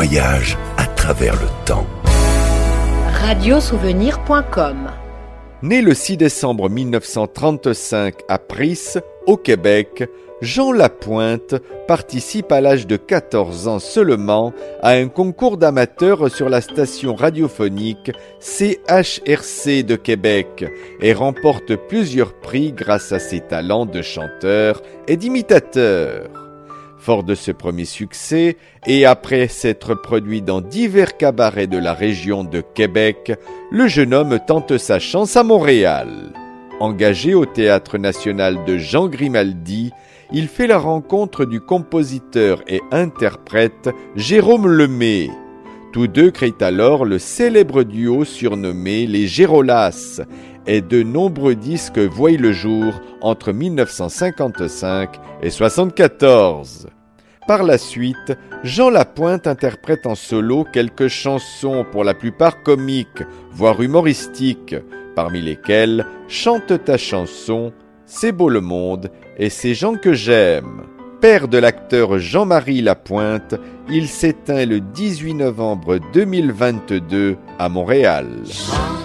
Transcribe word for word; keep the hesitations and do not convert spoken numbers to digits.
voyage à travers le temps. radio souvenir point com. Né le six décembre mille neuf cent trente-cinq à Pris, au Québec, Jean Lapointe participe à l'âge de quatorze ans seulement à un concours d'amateurs sur la station radiophonique C H R C de Québec et remporte plusieurs prix grâce à ses talents de chanteur et d'imitateur. Fort de ce premier succès, et après s'être produit dans divers cabarets de la région de Québec, le jeune homme tente sa chance à Montréal. Engagé au Théâtre national de Jean Grimaldi, il fait la rencontre du compositeur et interprète Jérôme Lemay. Tous deux créent alors le célèbre duo surnommé les Gérolas, et de nombreux disques voient le jour entre mille neuf cent cinquante-cinq et soixante-quatorze. Par la suite, Jean Lapointe interprète en solo quelques chansons pour la plupart comiques, voire humoristiques, parmi lesquelles « Chante ta chanson »,« C'est beau le monde » et « Ces gens que j'aime ». Père de l'acteur Jean-Marie Lapointe, il s'éteint le dix-huit novembre deux mille vingt-deux à Montréal.